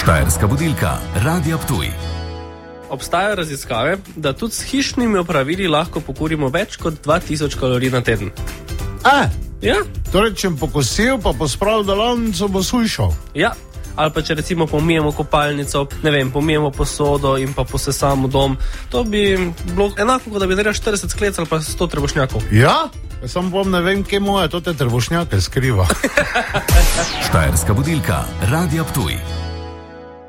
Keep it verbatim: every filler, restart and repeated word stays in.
Štajerska budilka, Radio Ptuj. Obstajajo raziskave, da tudi s hišnimi opravili lahko pokurimo več kot dva tisoč kalorij na teden. A, Ja, torej, če sem pokosil, pa pospravil delavnico, bo sujšal. ja. Ali pa če recimo pomijemo kopalnico, ne vem, pomijemo posodo in pa posesamo dom, to bi bilo enako, kot da bi naredil štirideset sklec ali pa sto trebušnjakov. Ja? Jaz sam bom ne vem, kje moje to te trbušnjake skriva. Štajerska budilka, Radio Ptuj.